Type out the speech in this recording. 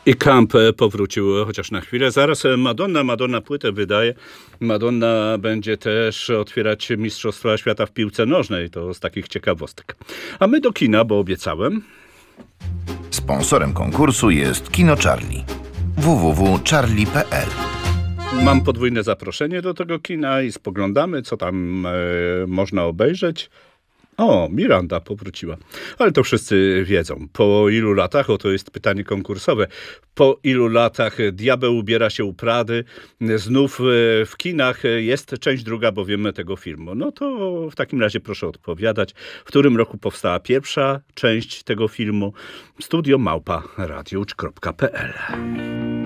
I Camp powrócił chociaż na chwilę. Zaraz Madonna płytę wydaje. Madonna będzie też otwierać Mistrzostwa Świata w piłce nożnej. To z takich ciekawostek. A my do kina, bo obiecałem. Sponsorem konkursu jest Kino Charlie. www.charlie.pl. Mam podwójne zaproszenie do tego kina i spoglądamy, co tam można obejrzeć. O, Miranda powróciła. Ale to wszyscy wiedzą. Po ilu latach, oto jest pytanie konkursowe, po ilu latach Diabeł ubiera się u Prady, znów w kinach jest część druga, bo wiemy tego filmu. No to w takim razie proszę odpowiadać, w którym roku powstała pierwsza część tego filmu. Studio@radiowcz.pl